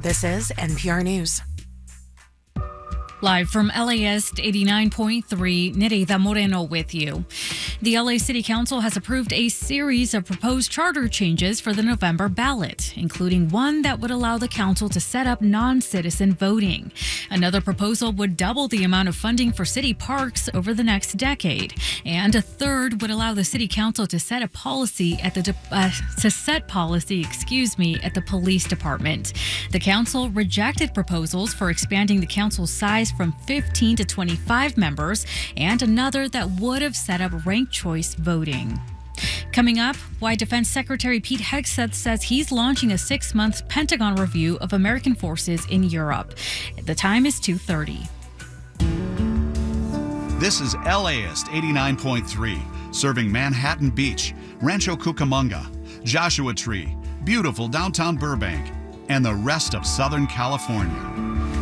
This is NPR News. Live from LAist 89.3, Nerida Moreno with you. The LA City Council has approved a series of proposed charter changes for the November ballot, including one that would allow the council to set up non-citizen voting. Another proposal would double the amount of funding for city parks over the next decade, and a third would allow the city council to set policy at the police department. The council rejected proposals for expanding the council's size from 15 to 25 members, and another that would have set up ranked choice voting. Coming up, why Defense Secretary Pete Hegseth says he's launching a 6-month Pentagon review of American forces in Europe. The time is 2:30. This is LAist 89.3, serving Manhattan Beach, Rancho Cucamonga, Joshua Tree, beautiful downtown Burbank, and the rest of Southern California.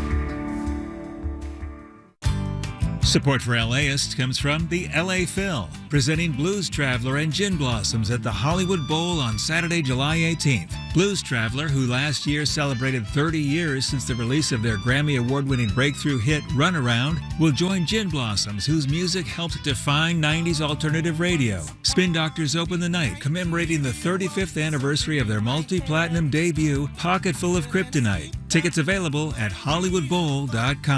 Support for LAist comes from the LA Phil, presenting Blues Traveler and Gin Blossoms at the Hollywood Bowl on Saturday, July 18th. Blues Traveler, who last year celebrated 30 years since the release of their Grammy Award-winning breakthrough hit Runaround, will join Gin Blossoms, whose music helped define 90s alternative radio. Spin Doctors open the night, commemorating the 35th anniversary of their multi-platinum debut, Pocket Full of Kryptonite. Tickets available at HollywoodBowl.com.